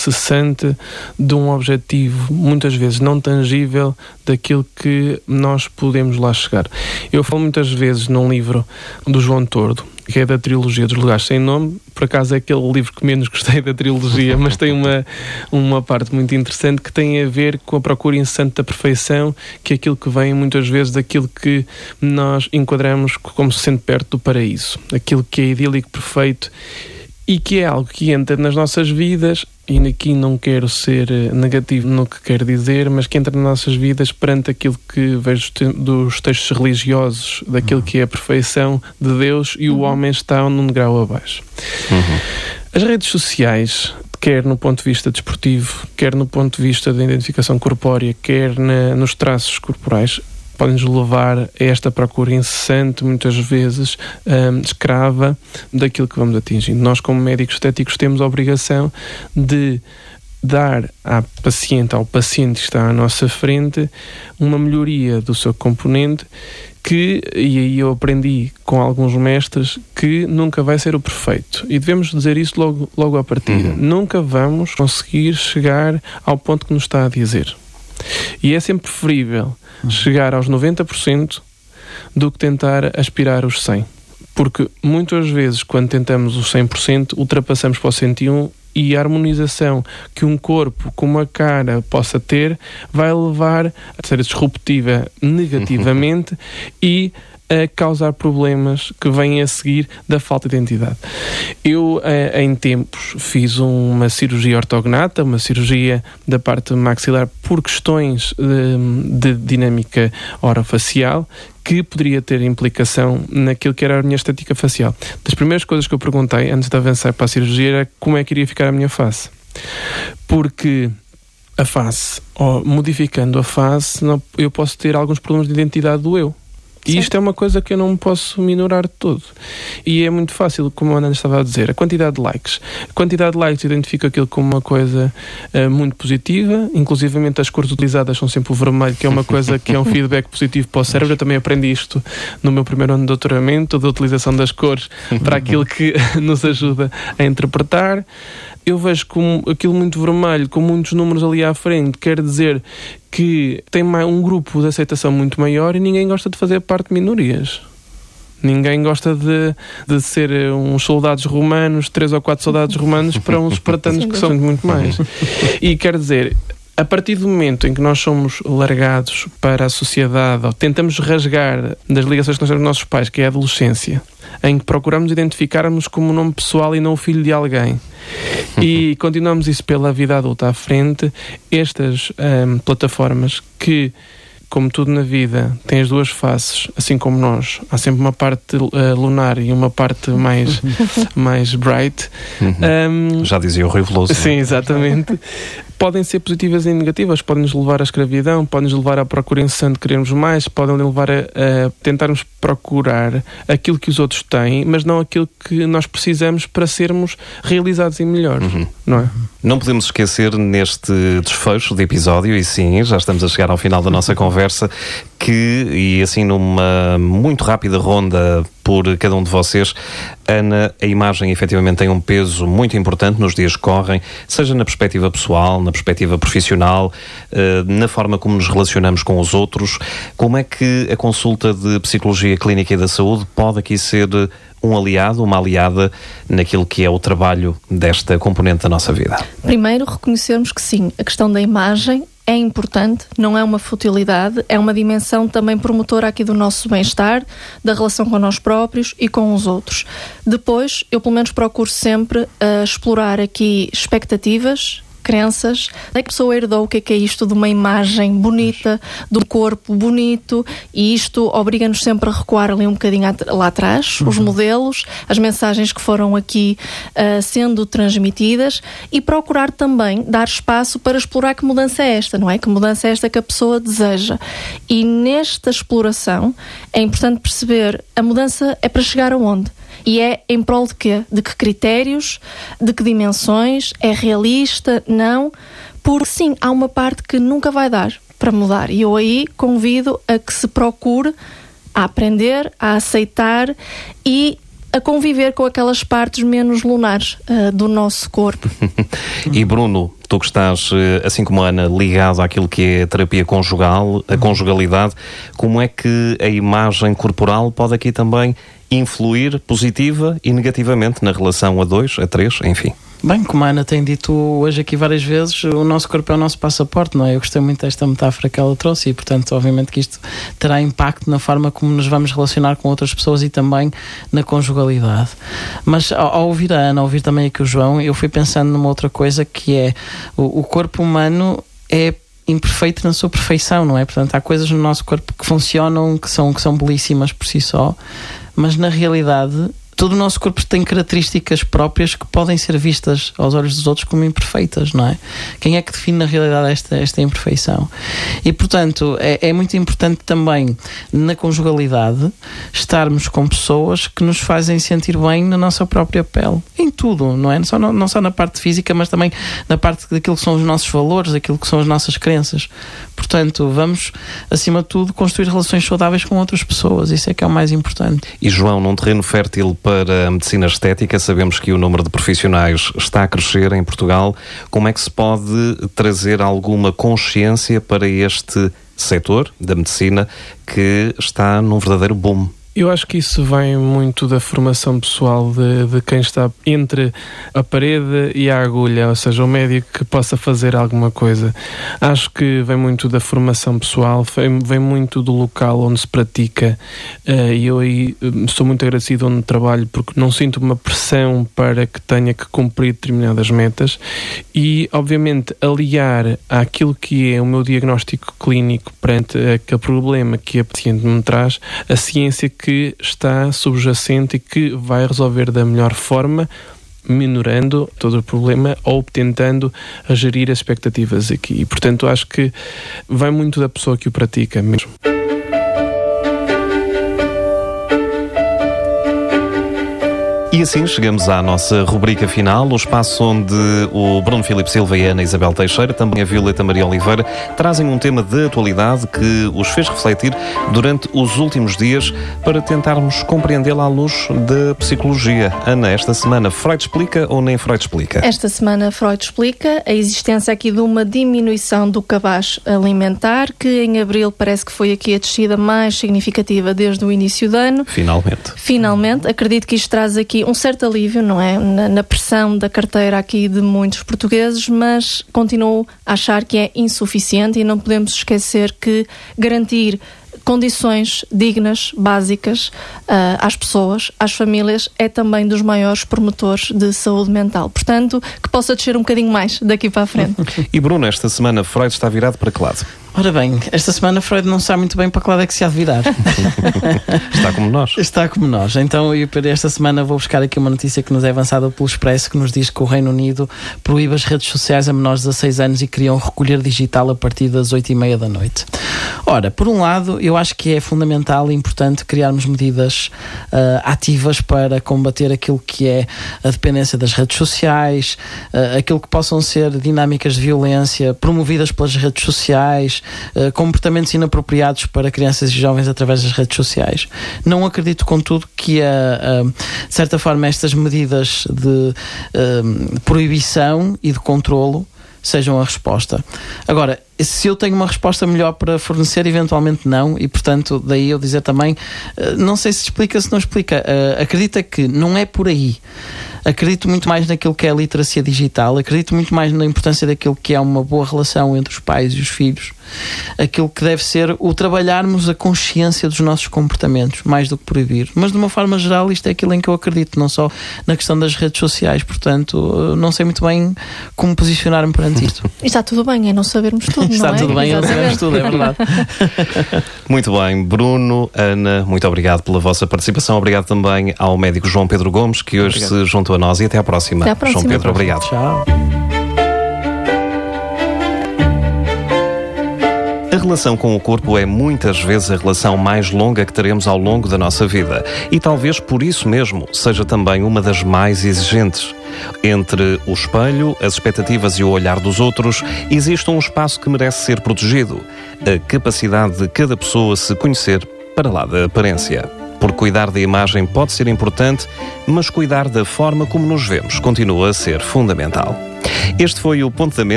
cessante de um objetivo, muitas vezes não tangível, daquilo que nós podemos lá chegar. Eu falo muitas vezes num livro do João Tordo, que é da trilogia dos Lugares Sem Nome. Por acaso é aquele livro que menos gostei da trilogia, mas tem uma parte muito interessante que tem a ver com a procura incessante da perfeição, que é aquilo que vem muitas vezes daquilo que nós enquadramos como sendo perto do paraíso, aquilo que é idílico, perfeito, e que é algo que entra nas nossas vidas, e aqui não quero ser negativo no que quero dizer, mas que entra nas nossas vidas perante aquilo que vejo dos textos religiosos, daquilo que é a perfeição de Deus, e o homem está num degrau abaixo. As redes sociais, quer no ponto de vista desportivo, quer no ponto de vista da identificação corpórea, quer nos traços corporais, podem-nos levar a esta procura incessante, muitas vezes escrava, daquilo que vamos atingindo. Nós, como médicos estéticos, temos a obrigação de dar ao paciente que está à nossa frente, uma melhoria do seu componente, que, e aí eu aprendi com alguns mestres, que nunca vai ser o perfeito. E devemos dizer isso logo à partida. Nunca vamos conseguir chegar ao ponto que nos está a dizer. E é sempre preferível chegar aos 90% do que tentar aspirar os 100%. Porque muitas vezes, quando tentamos os 100%, ultrapassamos para o 101%, e a harmonização que um corpo com uma cara possa ter vai levar a ser disruptiva negativamente e a causar problemas que vêm a seguir da falta de identidade. Eu, em tempos, fiz uma cirurgia ortognata, uma cirurgia da parte maxilar por questões de dinâmica orofacial, que poderia ter implicação naquilo que era a minha estética facial. Das primeiras coisas que eu perguntei, antes de avançar para a cirurgia, era como é que iria ficar a minha face. Porque a face, ou modificando a face, eu posso ter alguns problemas de identidade do eu. E isto é uma coisa que eu não posso minorar de todo. E é muito fácil, como a Ana estava a dizer, a quantidade de likes. A quantidade de likes identifica aquilo como uma coisa muito positiva, inclusivamente as cores utilizadas são sempre o vermelho, que é uma coisa que é um feedback positivo para o cérebro. Eu também aprendi isto no meu primeiro ano de doutoramento, da utilização das cores para aquilo que nos ajuda a interpretar. Eu vejo como aquilo muito vermelho, com muitos números ali à frente, quer dizer que tem um grupo de aceitação muito maior, e ninguém gosta de fazer parte de minorias. Ninguém gosta de ser uns soldados romanos, 3 ou 4 soldados romanos, para uns espartanos que são muito mais. E quer dizer, a partir do momento em que nós somos largados para a sociedade, ou tentamos rasgar das ligações que nós temos com os nossos pais, que é a adolescência, em que procuramos identificar-nos como um nome pessoal e não o filho de alguém, e continuamos isso pela vida adulta à frente, estas plataformas que, como tudo na vida, tem as duas faces, assim como nós. Há sempre uma parte lunar e uma parte mais bright. Já dizia o Rui Veloso. Sim, exatamente. Podem ser positivas e negativas, podem-nos levar à escravidão, podem-nos levar à procura incessante de querermos mais, podem levar a tentarmos procurar aquilo que os outros têm, mas não aquilo que nós precisamos para sermos realizados e melhores, não é? Não podemos esquecer, neste desfecho de episódio, e sim, já estamos a chegar ao final da nossa conversa, e assim numa muito rápida ronda por cada um de vocês, Ana, a imagem efetivamente tem um peso muito importante nos dias que correm, seja na perspectiva pessoal, na perspectiva profissional, na forma como nos relacionamos com os outros. Como é que a consulta de Psicologia Clínica e da Saúde pode aqui ser um aliado, uma aliada naquilo que é o trabalho desta componente da nossa vida? Primeiro, reconhecermos que sim, a questão da imagem é importante, não é uma futilidade, é uma dimensão também promotora aqui do nosso bem-estar, da relação com nós próprios e com os outros. Depois, eu pelo menos procuro sempre explorar aqui expectativas, crenças, que a pessoa herdou o que é isto de uma imagem bonita, de um corpo bonito, e isto obriga-nos sempre a recuar ali um bocadinho lá atrás, os modelos, as mensagens que foram aqui sendo transmitidas, e procurar também dar espaço para explorar que mudança é esta, não é? Que mudança é esta que a pessoa deseja. E nesta exploração é importante perceber a mudança é para chegar aonde? E é em prol de quê? De que critérios? De que dimensões? É realista? Não? Porque sim, há uma parte que nunca vai dar para mudar. E eu aí convido a que se procure a aprender, a aceitar e a conviver com aquelas partes menos lunares do nosso corpo. E Bruno, tu que estás, assim como a Ana, ligado àquilo que é a terapia conjugal, a conjugalidade, como é que a imagem corporal pode aqui também influir positiva e negativamente na relação a 2, a 3, enfim? Bem, como a Ana tem dito hoje aqui várias vezes, o nosso corpo é o nosso passaporte, não é? Eu gostei muito desta metáfora que ela trouxe e, portanto, obviamente que isto terá impacto na forma como nos vamos relacionar com outras pessoas e também na conjugalidade. Mas ao ouvir a Ana, ao ouvir também aqui o João, eu fui pensando numa outra coisa que é o corpo humano é imperfeito na sua perfeição, não é? Portanto, há coisas no nosso corpo que funcionam, que são belíssimas por si só, mas na realidade todo o nosso corpo tem características próprias que podem ser vistas aos olhos dos outros como imperfeitas, não é? Quem é que define na realidade esta imperfeição? E, portanto, é muito importante também na conjugalidade estarmos com pessoas que nos fazem sentir bem na nossa própria pele. Em tudo, não é? Não só na parte física, mas também na parte daquilo que são os nossos valores, daquilo que são as nossas crenças. Portanto, vamos, acima de tudo, construir relações saudáveis com outras pessoas. Isso é que é o mais importante. E, João, num terreno fértil para a medicina estética, sabemos que o número de profissionais está a crescer em Portugal. Como é que se pode trazer alguma consciência para este setor da medicina que está num verdadeiro boom? Eu acho que isso vem muito da formação pessoal de quem está entre a parede e a agulha, ou seja, o médico que possa fazer alguma coisa. Acho que vem muito da formação pessoal, vem muito do local onde se pratica, e eu aí sou muito agradecido onde trabalho porque não sinto uma pressão para que tenha que cumprir determinadas metas e, obviamente, aliar àquilo que é o meu diagnóstico clínico perante aquele problema que a paciente me traz, a ciência que está subjacente e que vai resolver da melhor forma, minorando todo o problema ou tentando gerir as expectativas aqui. E, portanto, acho que vai muito da pessoa que o pratica mesmo. E assim chegamos à nossa rubrica final, o espaço onde o Bruno Filipe Silva e a Ana Isabel Teixeira, também a Violeta Maria Oliveira, trazem um tema de atualidade que os fez refletir durante os últimos dias para tentarmos compreendê-la à luz da psicologia. Ana, esta semana Freud explica ou nem Freud explica? Esta semana Freud explica a existência aqui de uma diminuição do cabaz alimentar, que em abril parece que foi aqui a descida mais significativa desde o início do ano. Finalmente, acredito que isto traz aqui um certo alívio, não é? Na pressão da carteira aqui de muitos portugueses, mas continuo a achar que é insuficiente e não podemos esquecer que garantir condições dignas, básicas, às pessoas, às famílias, é também dos maiores promotores de saúde mental. Portanto, que possa descer um bocadinho mais daqui para a frente. E Bruno, esta semana Freud está virado para que lado? Ora bem, esta semana Freud não sabe muito bem para que lado é que se há de virar. Está como nós. Está como nós. Então, eu para esta semana vou buscar aqui uma notícia que nos é avançada pelo Expresso, que nos diz que o Reino Unido proíbe as redes sociais a menores de 16 anos e criam recolher digital a partir das 8h30 da noite. Ora, por um lado, eu acho que é fundamental e importante criarmos medidas ativas para combater aquilo que é a dependência das redes sociais, aquilo que possam ser dinâmicas de violência promovidas pelas redes sociais, comportamentos inapropriados para crianças e jovens através das redes sociais. Não acredito, contudo, que de certa forma estas medidas de proibição e de controlo sejam a resposta. Agora, se eu tenho uma resposta melhor para fornecer, eventualmente não, e portanto daí eu dizer também, não sei se explica, se não explica, acredita que não é por aí. Acredito muito mais naquilo que é a literacia digital, acredito muito mais na importância daquilo que é uma boa relação entre os pais e os filhos, aquilo que deve ser o trabalharmos a consciência dos nossos comportamentos, mais do que proibir. Mas de uma forma geral isto é aquilo em que eu acredito, não só na questão das redes sociais, portanto não sei muito bem como posicionar-me perante isto. E está tudo bem, é não sabermos tudo, está não é? Tudo bem, não sabemos tudo, é verdade. Muito bem, Bruno, Ana, muito obrigado pela vossa participação. Obrigado também ao médico João Pedro Gomes, que hoje se juntou a nós, e até à próxima. Até à próxima. João Pedro, obrigado. Tchau. A relação com o corpo é muitas vezes a relação mais longa que teremos ao longo da nossa vida e talvez por isso mesmo seja também uma das mais exigentes. Entre o espelho, as expectativas e o olhar dos outros, existe um espaço que merece ser protegido. A capacidade de cada pessoa se conhecer para lá da aparência. Porque cuidar da imagem pode ser importante, mas cuidar da forma como nos vemos continua a ser fundamental. Este foi o Ponto da Mesa.